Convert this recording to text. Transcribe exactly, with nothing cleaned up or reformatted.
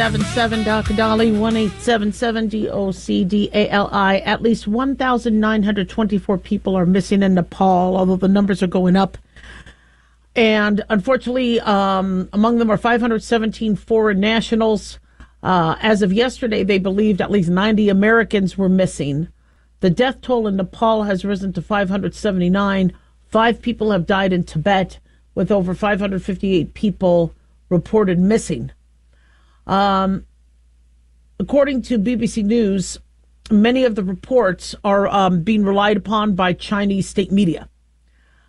Seven seven Doctor Dolly one eight seven seven D O C D A L I. At least one thousand nine hundred twenty-four people are missing in Nepal, although the numbers are going up. And unfortunately, um, among them are five hundred seventeen foreign nationals. Uh, as of yesterday, they believed at least ninety Americans were missing. The death toll in Nepal has risen to five hundred seventy-nine. Five people have died in Tibet, with over five hundred fifty-eight people reported missing. Um, according to B B C News, many of the reports are um, being relied upon by Chinese state media.